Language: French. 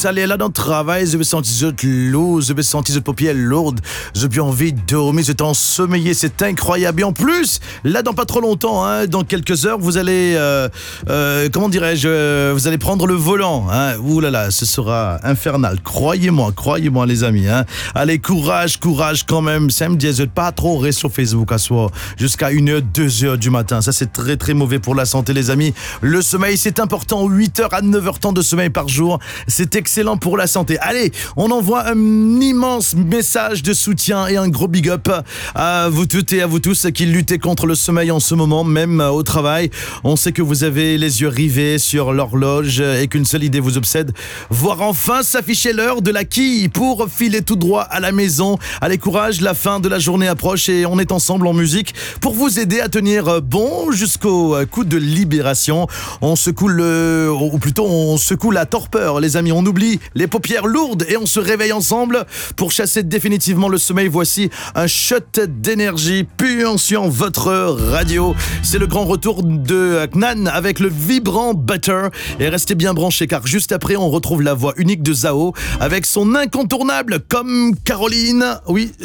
plus aller là dans le travail, je vais sentir lourd, je vais sentir paupières lourdes, j'ai plus envie de dormir, je t'en sommeiller, c'est incroyable. Et en plus, là dans pas trop longtemps, hein, dans quelques heures, vous allez, comment dirais-je, vous allez prendre le volant. Hein. Ouh là là, ce sera infernal. Croyez-moi les amis. Hein. Allez, courage quand même. Ça me dit, pas trop rester sur Facebook à soir jusqu'à 1h, 2h du matin. Ça, c'est très très mauvais pour la santé, les amis. Le sommeil, c'est important. 8h à 9h temps de sommeil par jour. C'est excellent pour la santé. Allez, on envoie un immense message de soutien et un gros big up à vous toutes et à vous tous qui luttez contre le sommeil en ce moment, même au travail. On sait que vous avez les yeux rivés sur l'horloge et qu'une seule idée vous obsède. Voir enfin s'afficher l'heure de la quille pour filer tout droit à la maison. Allez, courage, la fin de la journée approche et on est ensemble en musique pour vous aider à tenir bon jusqu'au coup de libération. On secoue on secoue la torpeur, les amis. On oublie les paupières lourdes et on se réveille ensemble pour chasser définitivement le sommeil. Voici un shot d'énergie pure sur votre radio. C'est le grand retour de Knan avec le vibrant Butter. Et restez bien branchés car juste après, on retrouve la voix unique de Zao avec son incontournable Comme Caroline. Oui,